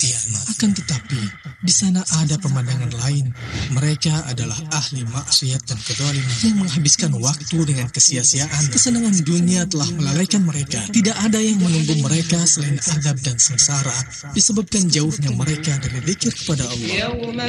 kematian. Akan tetapi, di sana ada pemandangan lain. Mereka adalah ahli maksiat dan kezaliman yang menghabiskan waktu dengan kesia-siaan. Kesenangan dunia telah melalaikan mereka. Tidak ada yang menunggu mereka selain azab dan sengsara disebabkan jauhnya mereka dari zikir kepada Allah.